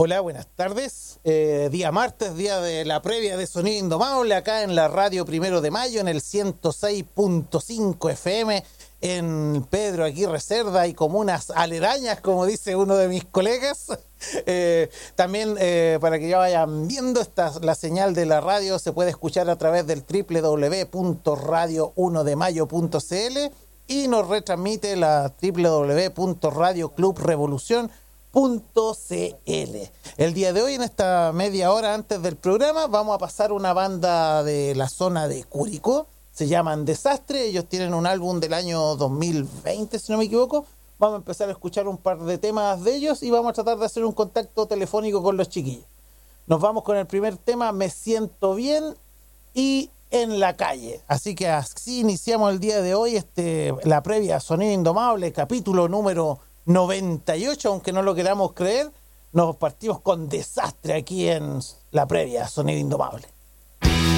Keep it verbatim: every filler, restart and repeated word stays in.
Hola, buenas tardes. Eh, día martes, día de la previa de Sonido Indomable, acá en la radio Primero de Mayo, en el ciento seis punto cinco F M, en Pedro Aguirre Cerda y comunas aledañas, como dice uno de mis colegas. Eh, también, eh, para que ya vayan viendo, esta, la señal de la radio se puede escuchar a través del doble u doble u doble u punto radio uno de mayo punto c l y nos retransmite la doble u doble u doble u punto radio club revolución punto c l. El día de hoy, en esta media hora antes del programa, vamos a pasar una banda de la zona de Curicó. Se llaman Desastre. Ellos tienen un álbum del año dos mil veinte, si no me equivoco. Vamos a empezar a escuchar un par de temas de ellos y vamos a tratar de hacer un contacto telefónico con los chiquillos. Nos vamos con el primer tema, Me Siento Bien y En la Calle. Así que así iniciamos el día de hoy, este, la previa Sonido Indomable, capítulo número noventa y ocho, aunque no lo queramos creer. Nos partimos con Desastre aquí en la previa Sonido Indomable.